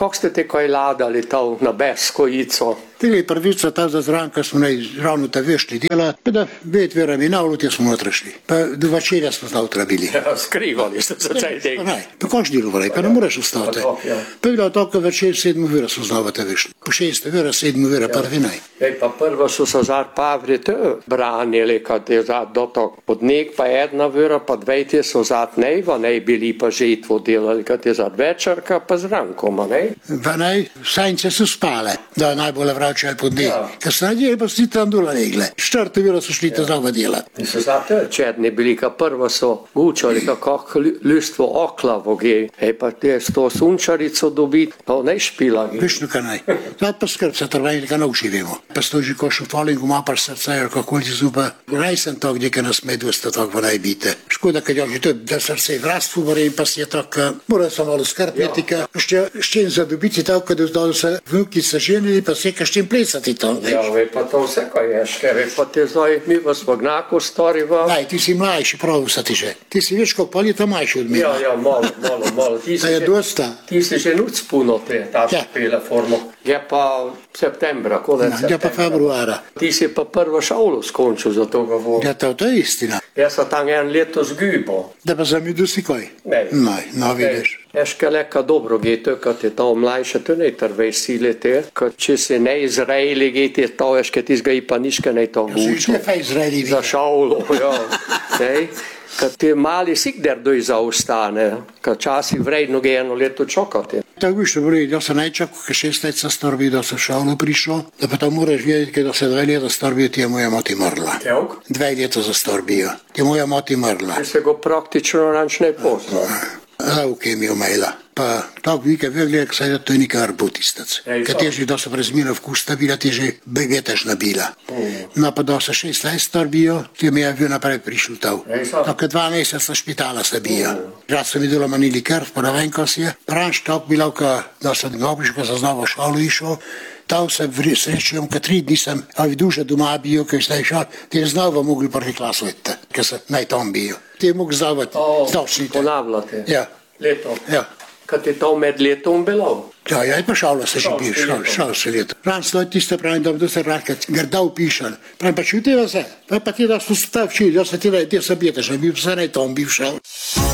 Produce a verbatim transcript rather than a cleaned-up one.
kako ste te kaj ladali to na Beskojico? Tili prvica ta za zranka smo naj ravno ta vešli dela, pa da ved vera minavlo, te smo otrašli. Pa do večerja smo zautra bili. Ja, skrivali ste se cel dek. Ne, pa koš delovali, pa ne moreš ostati. Pa je bilo tako večer, sedmo vera smo znova ta vešli. Po šeste vera, sedmo vera, pa dve naj. Ej, pa prvo so se zar pavrite branili, kad je zad do tog podnek, pa jedna vera, pa dvejte so zad nejva, nej bili pa žetvo delali, kad je zad večerka, pa zrankoma, nej? Pa nej, sajnce so spale, da najbolj vračali podnek. Ja. Kad so nadjeli, pa si tam dola regle. Štvrte vera so šli ja. Znova dela. In so zate čedni bili, kad prvo so gučali, kako ljustvo oklavo gej. Ej, pa te s to sunčarico dobiti, pa nej špilagi. Višno ka naj. Zad pa skrb se trvajni, ka naučivimo. Pa stoži košu falingu mapar srca, jer kako ti zuba. Raj sem to, gdje ka nas medvosta tako naj bite. Škoda, kad je to, da srce vrastvu bore in pa si je tako, mora se malo skrbiti, ka še ščen zadobiti tako, kad da se vnuki se ženili, pa se ka ščen plesati to. Ja, ve, pa to vse kaj ješke, ve, pa te zdaj, mi vas vagnako storiva. Naj, ti si mlajši, prav sa ti že. Ti si veš, koliko leta mlajši od mene. Ja, ja, malo, malo, malo. Ti si je že, dosta. Ti si že nuc puno te, ta ja. Špele formo. Je pa septembra, konec septembra. Je pa februara. Ti si pa prvo šolo skončil za to govor. Ja, to, to je istina. Jaz sam tam en leto zgubo. Da pa sam idu si kaj? Ne. Naj, no vidiš. Eške leka dobro gete, kad je to mlajše, to ne trvej sile te, kad če se ne Izraeli gete, to eške tizga i pa niške ne to vučo. Ja, se Izraeli za šolo, ja. Nej. Kad ti mali sikder doj zaostane, kad časi vredno ga eno leto čokati. Tako bi što vredi, ja sam najčakal, kad šest let sa starbi, da sam šalno prišao, da pa tam moraš vidjeti, da se dve leta starbi, ti je moja mati mrla. Tevk? Dve leta za starbijo, ti je moja mati mrla. Ti se go praktično ranč ne pozna. Leukemiju imela. Pa tako vike vedeli, kad je to nikar arbutistac. Kad teži da se prezmina vkusta bila, teži begetašna bila. No pa da se šest let star bio, ti mi je bil naprej prišel tav. No kad dva meseca špitala se bio. Rad sem videla manili krv, pa ne vem, ko si je. Ranč tako bila, da sem nobiško za znova šalo išel. Tav se srečujem, kad tri dni sem, a vi duže doma bio, kad ste išel, ti je znova mogli prvi klas vedeti, kad se naj tam bio. Ti je mogli zavati, zdočnite. Ponavljate? Ja. Leto? Ja. Kad je to med letom bilo? Ja, ja, pa šalo se že bil, šalo, šalo se leto. Ran stoj tiste pravim, da se rakat, grda upišan. Pravim, pa čutiva se, pa ti da so stav čili, da se ti da, ti se bijete, že bi vse ne tom bi šal.